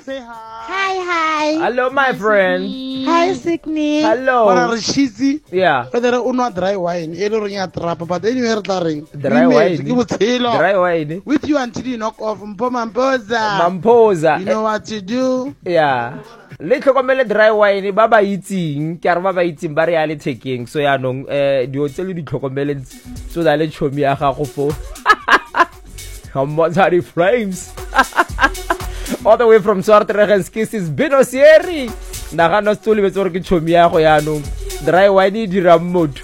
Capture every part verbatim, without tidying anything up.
say hi. Hi, hi. Hello, my friend. Hi, Sickney. Hello. What are cheesy? Yeah. Whether or not dry wine, either in your trap, but anywhere, darling. Dry wine. Dry wine. With you until you knock off Mamposa. Mamposa. You know what to do? Yeah. Le tlhokomele dry wine ba ba itseng ke re ba ba itseng ba re ya le taking so ya nong eh di hotsele di tlhokomele so da le chomi ya gago fo Hamazari Flames all the way from Swartregens Kisses Binosieri na ga no stole be tsore ke chomi ya go ya nong dry wine di ra motho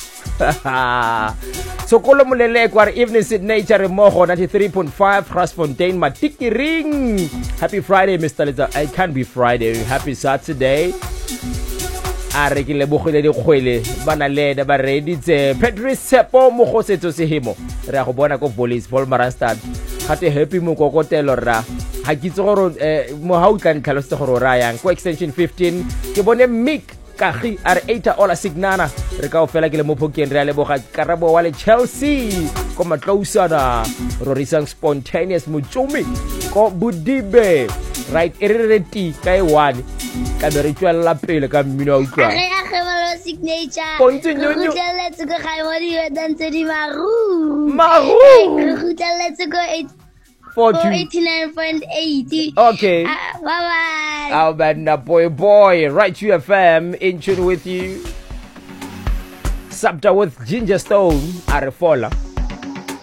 so kolo molele kwa evening signature mo go ninety-three point five Grasfontein Matikiring. Happy Friday Mister Leza. I can't be Friday. Happy Saturday. A re ke le bogile di kgwele bana le da ba ready tse Patrice Sepo mo go setso se hemo re go bona go volleyball Marastad gate happy mo kokotelo ra ha kitse gore mo ha utla ntlhalose gore ra yang ko extension fifteen ke bone Mick Kagi are eight ola signana re ka o fela ke le mo phokeng re a leboga karabo wa le Chelsea ko matlousana rorisang spontaneous motsumi ko Budibe right erereti kai one ka be re tswela pele ka mmino o utlwa re a khemalo signature pontshe nyonyo go telletse go ga mo di dantse di maru maru go telletse go eight eighty-nine point eight. Okay. Uh, bye bye. Oh, man, boy, boy. Right, U F M in tune with you. Sabta with Ginger Stone. Arefola.